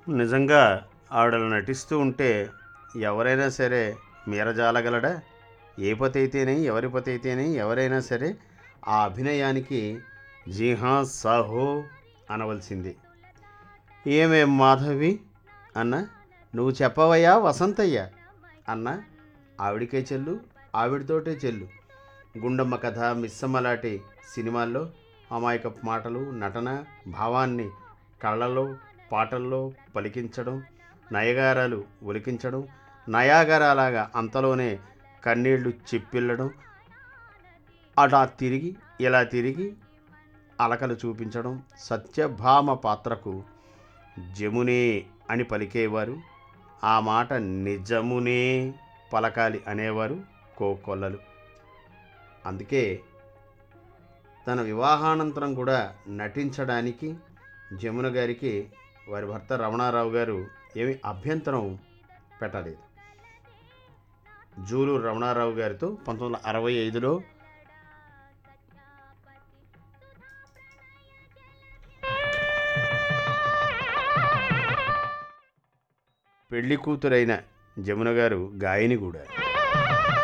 నిజంగా ఆవిడలా నటిస్తూ ఉంటే ఎవరైనా సరే మీరజాలగలడా? ఏ పతి అయితేనే ఎవరి పతి అయితేనే ఎవరైనా సరే ఆ అభినయానికి జీ హాं సాహో అనవలసింది. ఏమేం మాధవి అన్న, నువ్వు చెప్పవయ్యా వసంతయ్య అన్న, ఆవిడికే చెల్లు, ఆవిడతోటే చెల్లు. గుండమ్మ కథ, మిస్సమ్మ లాంటి సినిమాల్లో అమాయకపు మాటలు, నటన, భావాన్ని కళ్ళలో పాటల్లో పలికించడం, నయగారాలు ఒలికించడం, నయాగరాలాగా అంతలోనే కన్నీళ్లు చిప్పిల్లడం, అలా తిరిగి ఇలా తిరిగి అలకలు చూపించడం. సత్యభామ పాత్రకు జమునే అని పలికేవారు, ఆ మాట నిజమునే పలకాలి అనేవారు కోకొల్లలు. అందుకే తన వివాహానంతరం కూడా నటించడానికి జమున గారికి వారి భర్త రమణారావు గారు ఏమి అభ్యంతరం పెట్టలేదు. జూలూరు రమణారావు గారితో 1965లో పెళ్లి కూతురైన జమున గారు గాయని కూడా.